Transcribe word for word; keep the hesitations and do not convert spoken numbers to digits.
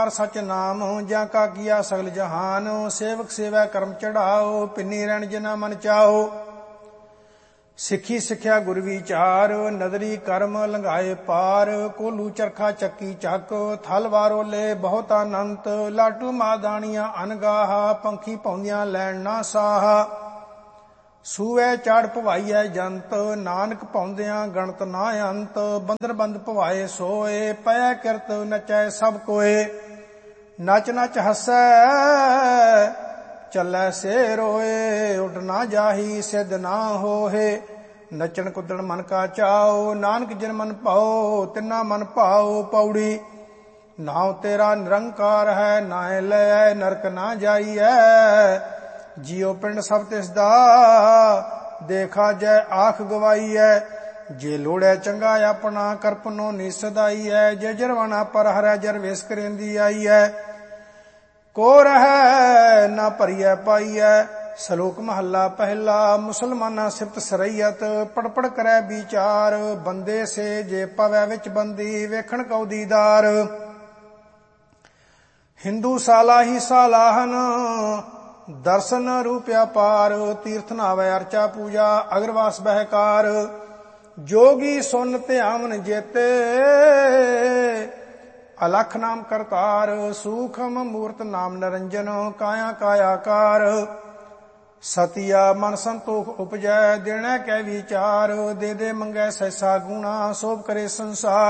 सच नाम ज्या का किया सगल जहान। सेवक सेवै कर्म चढ़ाओ, पिन्नी रहन जिना मन चाहो। सिखी सिखिया गुर विचार, नदरी कर्म लंघाए पार। कोलू चरखा चक्की चक, थल वारो ले बहुत अनंत। लाटू मादानिया अनगाहा, पंखी पौंदियां लैन ना साहा। सूवै चाड़ भवाईऐ जंत, नानक पौंदियां गणत ना अंत। बंदर बंद भवाए सोए, पै किरत नचै सब कोए। नच नच हसै चलै से रोए, उड ना जाही सिद्ध ना होहे। नचन कुदन मन का चाओ, नानक जिन मन पाओ तिना मन पाओ। पौड़ी नाव तेरा निरंकार है, नाए लै नरक ना जाइए। जियो पिंड सब तिसदा, देखा जय आख गवाईऐ। जे लोड़ै चंगा अपना, करपनो निसदाई है। जे जरवाना पर हरै जर वेस करेंदी आई है। को रहै ना भरियै पाईऐ। सलोक महला पहला, मुसलमाना सिफत सरैयत। पड़ पड़ करै विचार, बंदे से जे पवै विच बंदी। वेखण कौ दीदार, हिंदू साला ही सालाहन। दर्शन रूप अपार, तीर्थ नावै अर्चा पूजा। अगरवास बहकार, जोगी सुन ध्यान जेते। अलख नाम करतार, सूखम मूर्त नाम निरंजन। काया कायाकार, सतिया मन संतोख उपजै। देने कै विचार, दे दे मंगै सहसा गुणा। सोभ करे संसार,